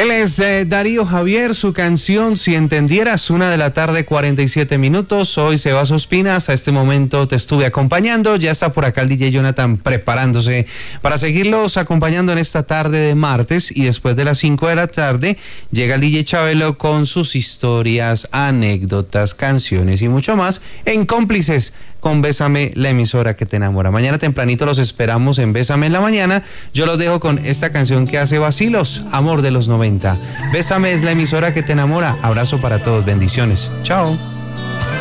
Él es Darío Javier, su canción Si Entendieras, 1:47 PM. Soy Sebas Ospina, hasta este momento te estuve acompañando. Ya está por acá el DJ Jonathan preparándose para seguirlos acompañando en esta tarde de martes, y después de las 5 de la tarde llega el DJ Chabelo con sus historias, anécdotas, canciones y mucho más en Cómplices con Bésame, la emisora que te enamora. Mañana tempranito los esperamos en Bésame en la mañana. Yo los dejo con esta canción que hace Vacilos, Amor de los 90. Bésame es la emisora que te enamora. Abrazo para todos, bendiciones. Chao.